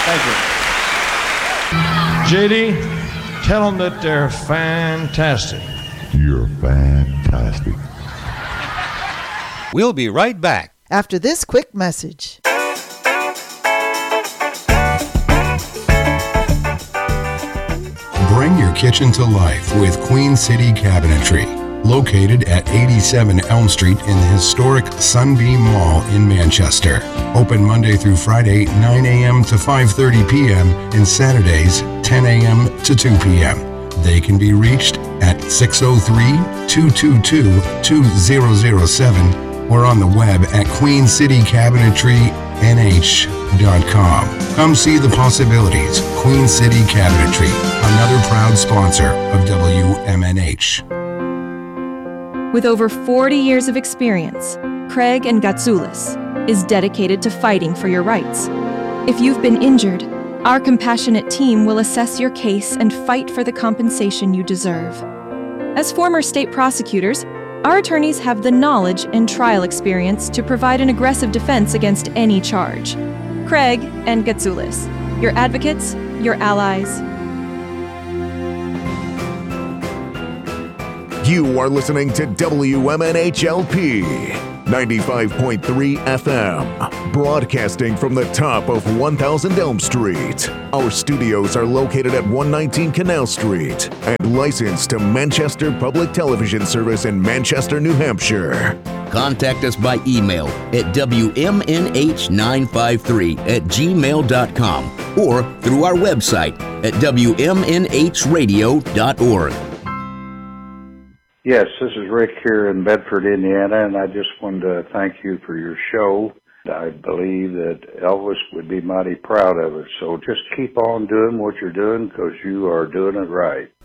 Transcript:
Thank you. JD, tell them that they're fantastic. You're fantastic. We'll be right back after this quick message. Bring your kitchen to life with Queen City Cabinetry, located at 87 Elm Street in the historic Sunbeam Mall in Manchester. Open Monday through Friday, 9 a.m. to 5:30 p.m. and Saturdays, 10 a.m. to 2 p.m. They can be reached at 603-222-2007 or on the web at queencitycabinetrynh.com. Come see the possibilities. Queen City Cabinetry, another proud sponsor of WMNH. With over 40 years of experience, Craig and Gatsoulis is dedicated to fighting for your rights. If you've been injured, our compassionate team will assess your case and fight for the compensation you deserve. As former state prosecutors, our attorneys have the knowledge and trial experience to provide an aggressive defense against any charge. Craig and Gatsoulis, your advocates, your allies. You are listening to WMNHLP 95.3 FM, broadcasting from the top of 1000 Elm Street. Our studios are located at 119 Canal Street and licensed to Manchester Public Television Service in Manchester, New Hampshire. Contact us by email at WMNH953@gmail.com or through our website at WMNHradio.org. Yes, this is Rick here in Bedford, Indiana, and I just wanted to thank you for your show. I believe that Elvis would be mighty proud of it, so just keep on doing what you're doing because you are doing it right.